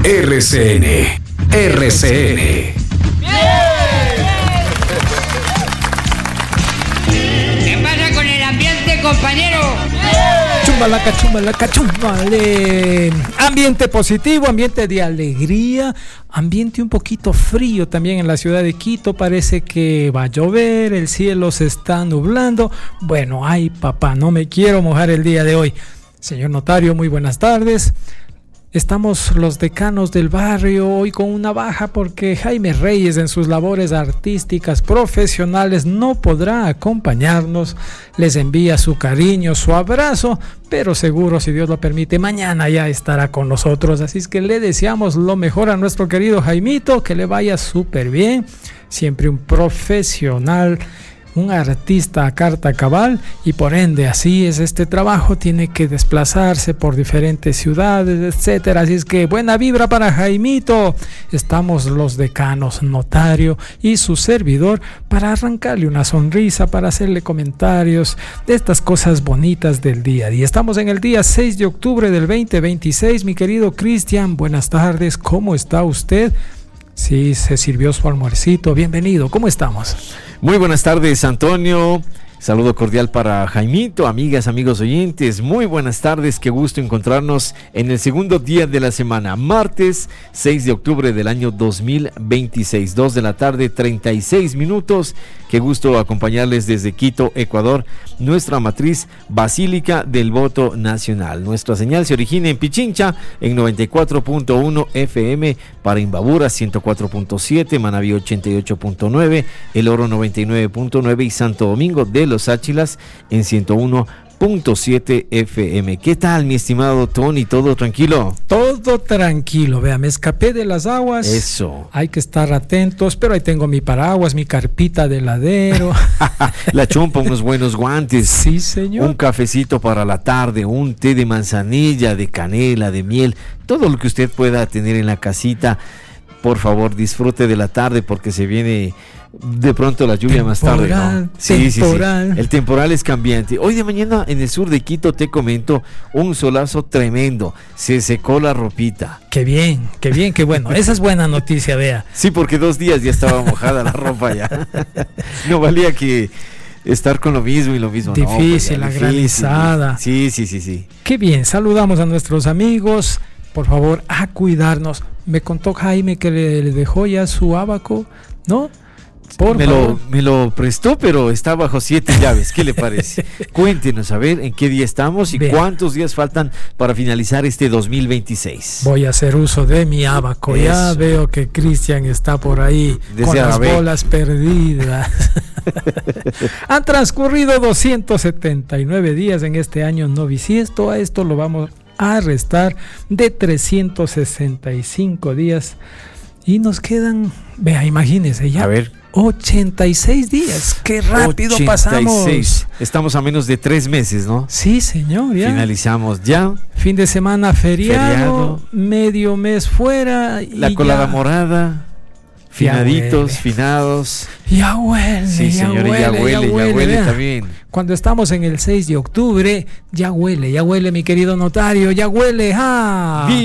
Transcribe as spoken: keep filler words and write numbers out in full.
R C N. R C N. ¿Qué pasa con el ambiente, compañero? Chumbalaca, chumbalaca, chumbale. Ambiente positivo, ambiente de alegría, ambiente un poquito frío también en la ciudad de Quito. Parece que va a llover, el cielo se está nublando. Bueno, ay papá, no me quiero mojar el día de hoy. Señor notario, muy buenas tardes. Estamos los decanos del barrio hoy con una baja porque Jaime Reyes en sus labores artísticas profesionales no podrá acompañarnos. Les envía su cariño, su abrazo, pero seguro, si Dios lo permite, mañana ya estará con nosotros. Así es que le deseamos lo mejor a nuestro querido Jaimito, que le vaya súper bien, siempre un profesional, un artista a carta cabal, y por ende así es este trabajo, tiene que desplazarse por diferentes ciudades, etcétera. Así es que buena vibra para Jaimito. Estamos los decanos, notario y su servidor para arrancarle una sonrisa, para hacerle comentarios de estas cosas bonitas del día a día. Estamos en el día seis de octubre del veinte veintiséis. Mi querido Cristian, buenas tardes, ¿cómo está usted? Sí, se sirvió su almuercito, bienvenido, ¿cómo estamos? Muy buenas tardes, Antonio. Saludo cordial para Jaimito, amigas, amigos oyentes. Muy buenas tardes, qué gusto encontrarnos en el segundo día de la semana, martes seis de octubre del año dos mil veintiséis, dos de la tarde, treinta y seis minutos. Qué gusto acompañarles desde Quito, Ecuador, nuestra matriz Basílica del Voto Nacional. Nuestra señal se origina en Pichincha en noventa y cuatro punto uno F M, para Imbabura ciento cuatro punto siete, Manabí ochenta y ocho punto nueve, El Oro noventa y nueve punto nueve y Santo Domingo de Los Áchilas en ciento uno punto siete F M. ¿Qué tal, mi estimado Tony? ¿Todo tranquilo? Todo tranquilo, vea, me escapé de las aguas. Eso. Hay que estar atentos, pero ahí tengo mi paraguas, mi carpita de heladero. La chompa, unos buenos guantes. Sí, señor. Un cafecito para la tarde, un té de manzanilla, de canela, de miel, todo lo que usted pueda tener en la casita. Por favor, disfrute de la tarde porque se viene de pronto la lluvia temporal, más tarde, ¿no? Sí, temporal. Sí, sí. El temporal es cambiante. Hoy de mañana en el sur de Quito, te comento, un solazo tremendo. Se secó la ropita. Qué bien, qué bien, qué bueno. Esa es buena noticia, vea. Sí, porque dos días ya estaba mojada la ropa ya. No valía que estar con lo mismo y lo mismo. Difícil, no, la granizada. Sí, sí, sí, sí. Qué bien, saludamos a nuestros amigos. Por favor, a cuidarnos. Me contó Jaime que le, le dejó ya su abaco, ¿no? Por me, favor. lo, me lo prestó, pero está bajo siete llaves. ¿Qué le parece? Cuéntenos a ver en qué día estamos y Bien. cuántos días faltan para finalizar este dos mil veintiséis. Voy a hacer uso de mi abaco. Eso. Ya veo que Cristian está por ahí Desde con las ver. bolas perdidas. Han transcurrido doscientos setenta y nueve días en este año no bisiesto. A esto lo vamos a restar de trescientos sesenta y cinco días y nos quedan, vea, imagínese ya. A ver. ochenta y seis días, qué rápido ochenta y seis. Pasamos. Estamos a menos de tres meses, ¿no? Sí, señor, ya. Finalizamos ya. Fin de semana feriado, feriado. Medio mes fuera. La y colada ya. morada. Finaditos, ya finados. Ya huele, sí, ya, señor, huele ya huele, ya huele, ya huele también. Cuando estamos en el seis de octubre, ya huele, ya huele, mi querido notario, ya huele. ¡Ah!